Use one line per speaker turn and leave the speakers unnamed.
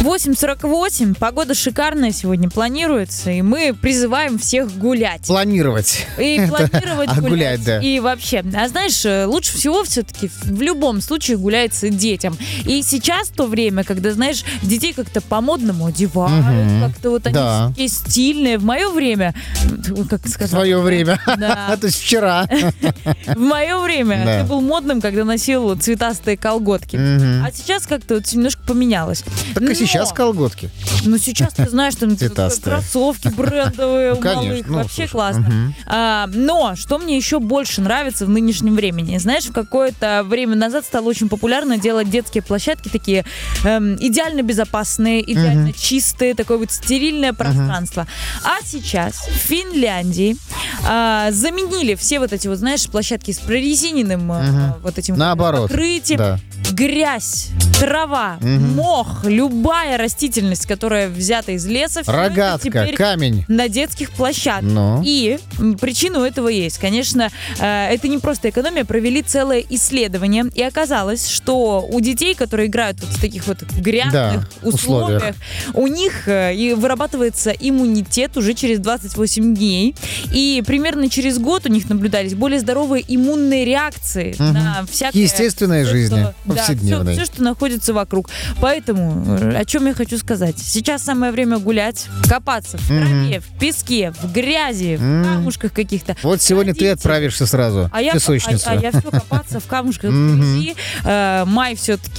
8:48. Погода шикарная сегодня планируется, и мы призываем всех гулять.
Планировать.
И планировать
А
гулять.
гулять, да.
И вообще, знаешь, лучше всего все-таки в любом случае гуляется детям. И сейчас то время, когда, знаешь, детей как-то по-модному одевают, как-то вот они
Да.
такие стильные. В мое время, как сказать...
В свое время.
Да.
То есть вчера.
В мое время
Да.
ты был модным, когда носил цветастые колготки. А сейчас как-то вот немножко поменялось.
Так и сейчас колготки.
Ну, сейчас ты знаешь, там
Цветастые.
кроссовки брендовые у
конечно.
малых.
Ну,
Вообще
слушай,
классно. Но что мне еще больше нравится в нынешнем времени? Знаешь, в какое-то время назад стало очень популярно делать детские площадки такие идеально безопасные, идеально чистые, такое вот стерильное пространство. А сейчас в Финляндии заменили все вот эти вот, знаешь, площадки с прорезиненным вот этим
Наоборот.
покрытием.
Да.
Грязь, трава, мох, любая растительность, которая взята из леса, всё это
Рогатка,
теперь
камень.
на детских площадках.
Ну.
И причина у этого есть. Конечно, это не просто экономия. Провели целое исследование. И оказалось, что у детей, которые играют вот в таких вот грязных условиях, у них и вырабатывается иммунитет уже через 28 дней. И примерно через год у них наблюдались более здоровые иммунные реакции на всякое...
Естественной
всё,
жизни,
что- да,
повседневной.
все, что находится вокруг. Поэтому, о чем я хочу сказать? Сейчас самое время гулять, копаться в траве, в песке, в грязи, в камушках каких-то.
Вот сегодня ты
Ходите.
отправишься сразу в песочницу.
А я все копаться в камушках в грязи. Май все-таки